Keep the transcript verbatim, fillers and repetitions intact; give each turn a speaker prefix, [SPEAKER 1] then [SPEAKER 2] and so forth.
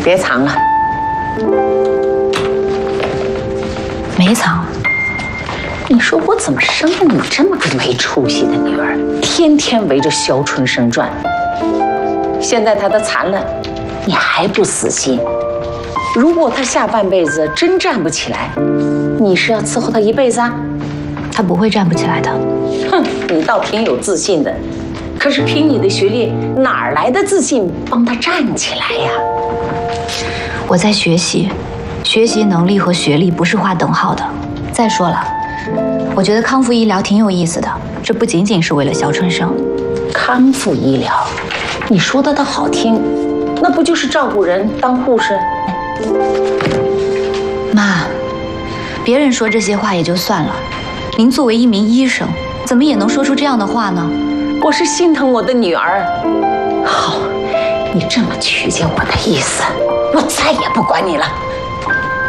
[SPEAKER 1] 别藏了。
[SPEAKER 2] 没藏。
[SPEAKER 1] 你说我怎么生了你这么个没出息的女儿，天天围着肖春生转？现在他的残了，你还不死心？如果他下半辈子真站不起来，你是要伺候他一辈子啊？
[SPEAKER 2] 他不会站不起来的。
[SPEAKER 1] 哼，你倒挺有自信的，可是凭你的学历，哪儿来的自信帮他站起来呀？
[SPEAKER 2] 我在学习，学习能力和学历不是划等号的。再说了，我觉得康复医疗挺有意思的，这不仅仅是为了肖春生。
[SPEAKER 1] 康复医疗，你说的倒好听，那不就是照顾人当护士？
[SPEAKER 2] 妈，别人说这些话也就算了，您作为一名医生，怎么也能说出这样的话呢？
[SPEAKER 1] 我是心疼我的女儿。好，你这么曲解我的意思，我再也不管你了。